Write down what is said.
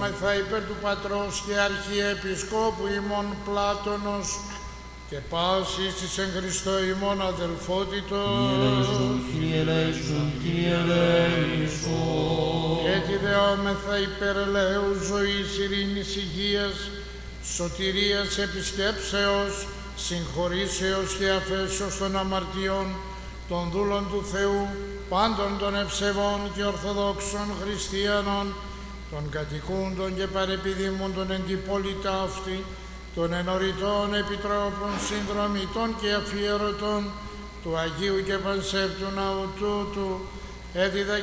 Διδόμεθα υπέρ του Πατρός και Αρχιεπισκόπου ημών Πλάτωνος και πάσης της εν Χριστώ ημών αδελφότητος. Κύριε ελέησον, Κύριε ελέησον. Και τη δεόμεθα υπέρ ελέου ζωής, ειρήνης, υγείας, σωτηρίας, επισκέψεως, συγχωρήσεως και αφέσεως των αμαρτιών των δούλων του Θεού, πάντων των ευσεβών και ορθοδόξων χριστιανών, των κατοικούντων και παρεπιδήμων εν την πόλη ταύτη, των ενωριτών επιτρόπων, συνδρομητών και αφιερωτών του Αγίου και Πανσέπτου Ναού τούτου, έδιδα